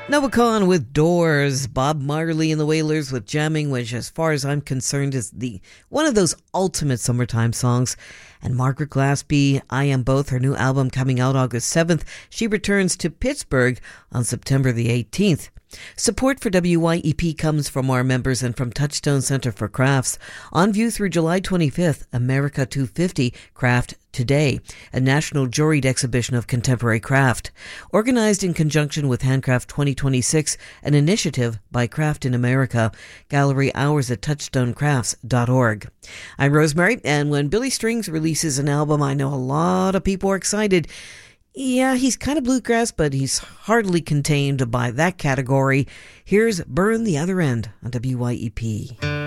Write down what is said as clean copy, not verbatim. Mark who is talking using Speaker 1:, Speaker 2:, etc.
Speaker 1: Noah Kahan with Doors, Bob Marley and the Wailers with Jamming, which as far as I'm concerned is one of those ultimate summertime songs. And Margaret Glaspie, I Am Both, her new album coming out August 7th. She returns to Pittsburgh on September the 18th. Support for WYEP comes from our members and from Touchstone Center for Crafts. On view through July 25th, America 250 Craft Today, a national juried exhibition of contemporary craft. Organized in conjunction with Handcraft 2026, an initiative by Craft in America. Gallery hours at touchstonecrafts.org. I'm Rosemary, and when Billy Strings releases an album, I know a lot of people are excited. Yeah, he's kind of bluegrass, but he's hardly contained by that category. Here's Burn the Other End on WYEP.